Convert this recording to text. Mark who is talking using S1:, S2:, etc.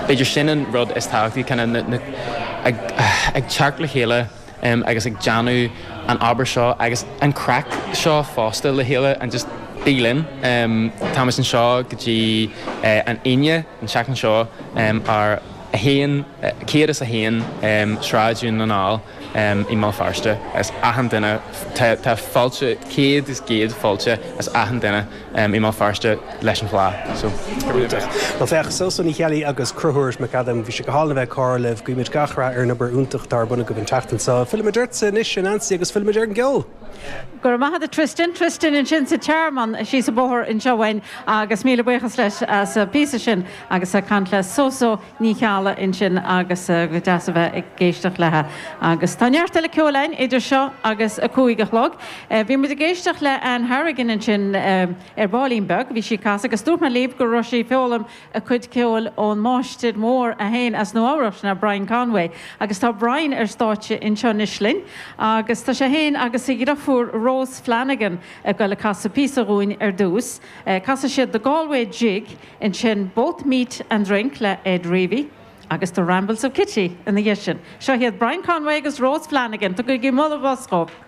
S1: beidir sin an rud is táchtaí kinda ag teach le chéile agus ag Janu an Abershaw agus an crack seo fásta le chéile and just dílinn Thomas an Shaw gotí an Inne an Shaq an Shaw ar a héan céad is a héan sráidún an áil I má farste as ahan duine tá fáilte céad is géad fáilte as ahan duine I má farste leis an phlá. So
S2: Well fech so ní chealaí agus cruthúirs me cadam bhí se go hála bheith cáirleh goimiid gachra ar nabar úntaach dar buna go bhn teachtain sa filmidir san is sin ansaí agus filmidir an gceol.
S3: Gur maithe Tristan in sin sa chairman sí sa bóthir in seohain agus míle buchas leis as a pí sin agus a cant le so ní cheala in sin agus go deasa bheith ag géisteach lethe. Agus táneartta le ceolain idir seo agus a cúig a chlog. Bhí mu a géisteach le an Harrigan in sin ar Bálínbeg, bhí si cas agus dúr na líb go roisí feolam a chud ceol ón máistid mór a héin as nó áras na Brian Conway. Agus tá Brian ar stáite in seo Nislin agus tá sé héin agus i grafúr Rose Flanagan go le casa písarúin ar dús. Casa siad the Galway Jig in sin both meat and drink le Ed Reevy agus the Rambles of Kitty in the Yishin. Seo hiad Brian Conway agus Rose Flanagan, tu go gí molla boscop.